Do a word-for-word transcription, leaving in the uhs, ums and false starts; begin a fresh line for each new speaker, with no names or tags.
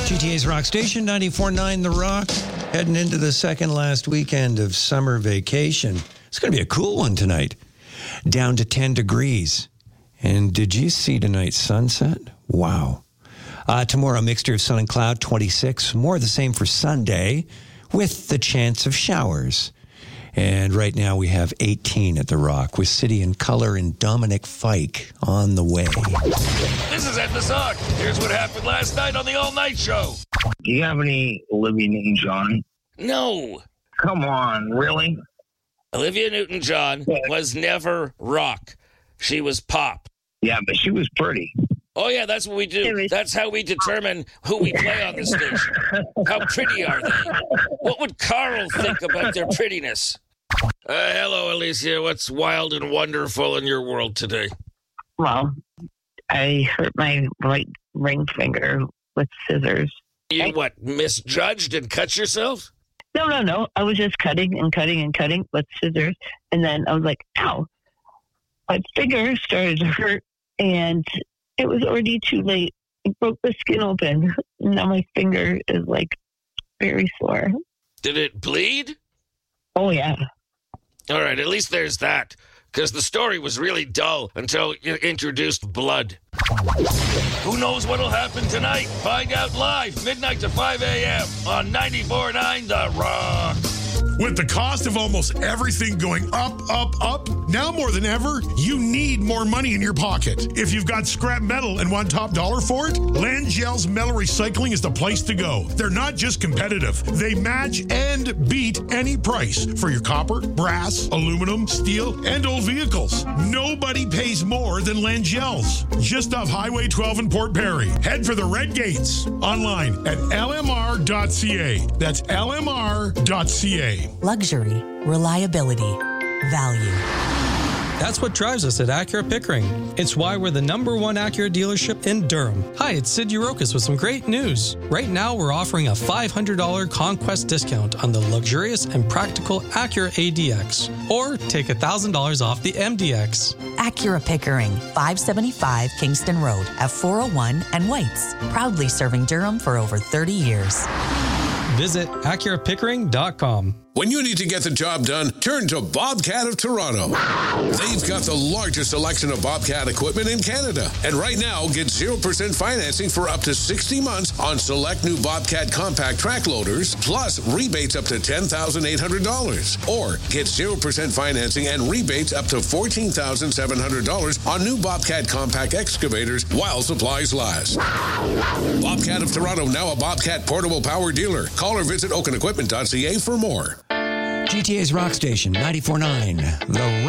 G T A's Rock Station, ninety-four point nine The Rock, heading into the second last weekend of summer vacation. It's going to be a cool one tonight. Down to ten degrees. And did you see tonight's sunset? Wow. Uh, tomorrow, a mixture of sun and cloud, twenty-six. More of the same for Sunday, with the chance of showers. And right now we have eighteen at The Rock, with City and Color and Dominic Fike on the way.
This is Ed Massac. Here's what happened last night on the all-night show.
Do you have any Olivia Newton-John?
No.
Come on, really?
Olivia Newton-John was never rock. She was pop.
Yeah, but she was pretty.
Oh, yeah, that's what we do. That's how we determine who we play on the station. How pretty are they? What would Carl think about their prettiness? Uh, hello, Alicia. What's wild and wonderful in your world today?
Well, I hurt my right ring finger with scissors.
You, what, misjudged and cut yourself?
No, no, no. I was just cutting and cutting and cutting with scissors. And then I was like, ow. My finger started to hurt, and it was already too late. It broke the skin open. Now my finger is, like, very sore.
Did it bleed?
Oh, yeah.
All right, at least there's that. Because the story was really dull until you introduced blood. Who knows what'll happen tonight? Find out live, midnight to five a.m. on ninety-four point nine The Rock.
With the cost of almost everything going up, up, up, now more than ever, you need more money in your pocket. If you've got scrap metal and want top dollar for it, Langell's Metal Recycling is the place to go. They're not just competitive. They match and beat any price for your copper, brass, aluminum, steel, and old vehicles. Nobody pays more than Langell's. Just off Highway twelve in Port Perry. Head for the Red Gates. Online at L M R dot C A. That's L M R dot C A.
Luxury, reliability, value.
That's what drives us at Acura Pickering. It's why we're the number one Acura dealership in Durham. Hi, it's Sid Urokas with some great news. Right now, we're offering a five hundred dollars Conquest discount on the luxurious and practical Acura A D X. Or take one thousand dollars off the M D X.
Acura Pickering, five seventy-five Kingston Road at four oh one and Whites. Proudly serving Durham for over thirty years.
Visit Acura Pickering dot com.
When you need to get the job done, turn to Bobcat of Toronto. They've got the largest selection of Bobcat equipment in Canada. And right now, get zero percent financing for up to sixty months on select new Bobcat compact track loaders, plus rebates up to ten thousand eight hundred dollars. Or get zero percent financing and rebates up to fourteen thousand seven hundred dollars on new Bobcat compact excavators while supplies last. Bobcat of Toronto, now a Bobcat portable power dealer. Call or visit oaken equipment dot c a for more.
G T A's Rock Station, ninety-four point nine The Rock.